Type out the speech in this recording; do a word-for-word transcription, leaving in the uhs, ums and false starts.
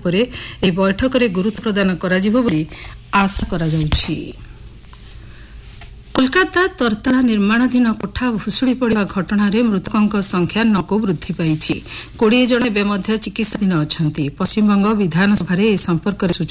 ଉପରେ ଏହି ବୈଠକରେ ଗୁରୁତ୍ୱ ପ୍ରଦାନ କରାଯିବ ବୋଲି ଆଶା କରାଯାଉଛି। କୋଲକାତା ତରତଲା ନିର୍ମାଣାଧୀନ କୋଠା ଭୁଶୁଡ଼ି ପଡ଼ିବା ଘଟଣାରେ ମୃତକଙ୍କ ସଂଖ୍ୟା ନଅକୁ ବୃଦ୍ଧି ପାଇଛି। କୋଡ଼ିଏ ଜଣ ଏବେ ମଧ୍ୟ ଚିକିତ୍ସାଧୀନ ଅଛନ୍ତି। ପଶ୍ଚିମବଙ୍ଗ ବିଧାନସଭାରେ ଏ ସମ୍ପର୍କରେ